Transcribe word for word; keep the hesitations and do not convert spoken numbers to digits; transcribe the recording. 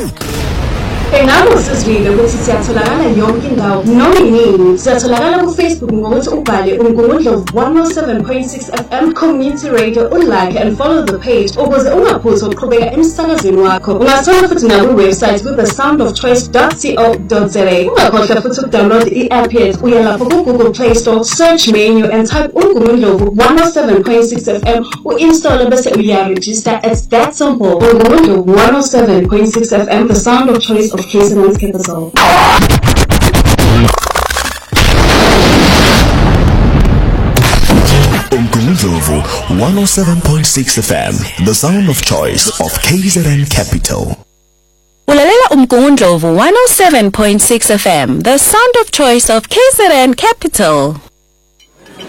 Engabe usizwile ukuthi siyatholakala yonke indawo noma inini. Siyatholakala ku Facebook ngokuthi ubhale uNgungundlovu one oh seven point six F M Community Radio, ulike and follow the page ukuze ungaphuthwa ukuqhubeka emsakazweni wakho. Ungathola futhi na ku website ku the sound of choice dot co dot za. Ungakhohlwa futhi ukudownload i-app yethu. Uya lapho ku Google Play Store, search menu and type uNgungundlovu one oh seven point six F M, uinstall bese uya-register. It's that simple. UNgungundlovu one oh seven point six F M, the sound of choice of K Z N's capital. Umgungundlovu one oh seven point six F M, the sound of choice of K Z N capital. Ulalela Umgungundlovu one oh seven point six F M, the sound of choice of K Z N capital.